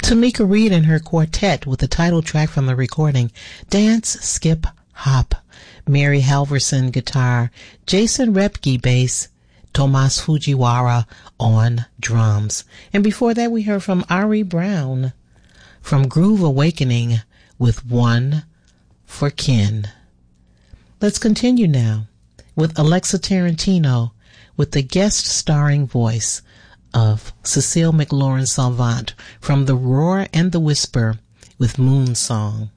Tamika Reed and her quartet with the title track from the recording, Dance, Skip, Hop. Mary Halverson guitar, Jason Repke bass, Tomas Fujiwara on drums. And before that we heard from Ari Brown from Groove Awakening with One for Ken. Let's continue now with Alexa Tarantino with the guest starring voice of Cecile McLaurin Salvant from The Roar and the Whisper with Moon Song.